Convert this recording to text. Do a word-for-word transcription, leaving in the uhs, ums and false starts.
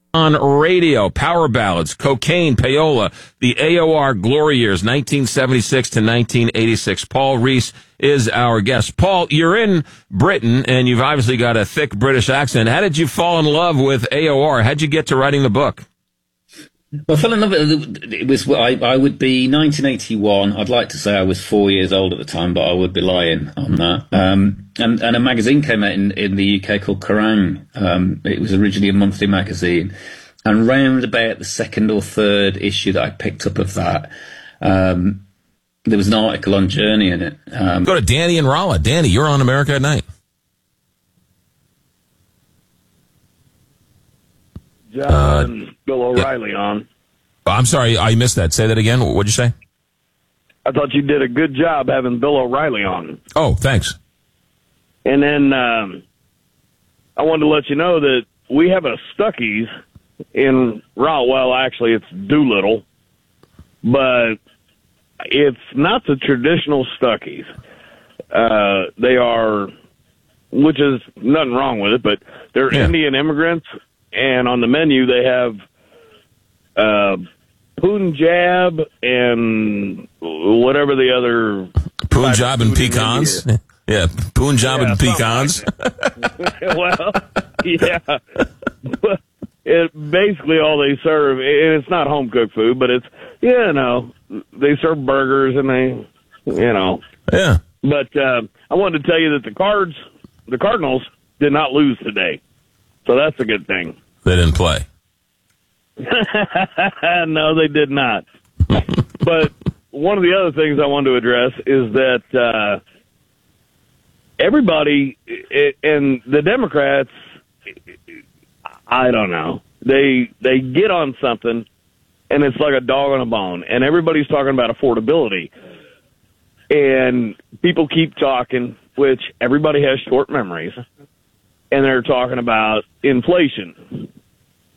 On radio, power ballads, cocaine, payola, the A O R glory years, nineteen seventy-six to nineteen eighty-six. Paul Rees is our guest. Paul, you're in Britain, and you've obviously got a thick British accent. How did you fall in love with A O R? How'd you get to writing the book? Well, I fell in love with it. It was, I, I would be nineteen eighty-one. I'd like to say I was four years old at the time, but I would be lying on that. Um, and, and a magazine came out in, in the U K called Kerrang! Um, it was originally a monthly magazine. And round about the second or third issue that I picked up of that, um, there was an article on Journey in it. Um, Go to Danny and Rolla. Danny, you're on America at Night. John, uh, Bill O'Reilly yeah. on. I'm sorry, I missed that. Say that again. What'd you say? I thought you did a good job having Bill O'Reilly on. Oh, thanks. And then um, I wanted to let you know that we have a Stuckey's in Raleigh. Well, actually, it's Doolittle, but it's not the traditional Stuckey's. Uh, they are, which is nothing wrong with it, but they're yeah. Indian immigrants. And on the menu, they have uh, Punjab and whatever the other... Punjab and pecans? Yeah, Punjab yeah, and pecans. Like well, yeah. It, basically all they serve, and it's not home-cooked food, but it's, you know, they serve burgers and they, you know. Yeah. But uh, I wanted to tell you that the Cards, the Cardinals did not lose today. So that's a good thing. They didn't play. No, they did not. But one of the other things I wanted to address is that uh, everybody, and the Democrats, I don't know, they they get on something, and it's like a dog on a bone. And everybody's talking about affordability. And people keep talking, which everybody has short memories. And they're talking about inflation.